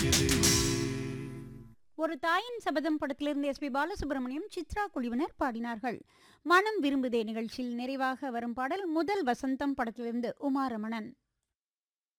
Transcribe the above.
ஒரு தாயின் சபதம் படத்திலிருந்து எஸ்பி பாலசுப்ரமணியம், சித்ரா குழுவினர் பாடினார்கள். மனம் விரும்புதே நிகழ்ச்சியில் நிறைவாக வரும் பாடல் முதல் வசந்தம் படத்திலிருந்து உமாரமணன்.